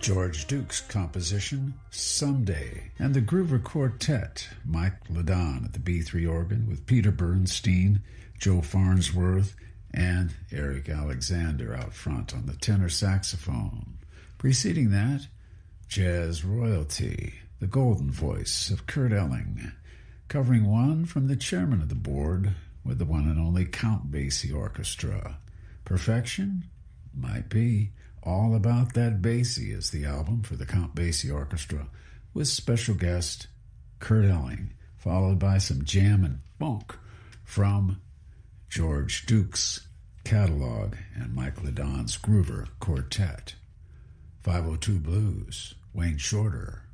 George Duke's composition, Someday, and the Groover Quartet, Mike Ladon at the B3 organ with Peter Bernstein, Joe Farnsworth, and Eric Alexander out front on the tenor saxophone. Preceding that, Jazz Royalty, the golden voice of Kurt Elling, covering one from the chairman of the board with the one and only Count Basie Orchestra. Perfection? Might be. All About That Basie is the album for the Count Basie Orchestra, with special guest Kurt Elling, followed by some jam and funk from George Duke's catalog and Mike Ladon's Groover Quartet. 502 Blues, Wayne Shorter.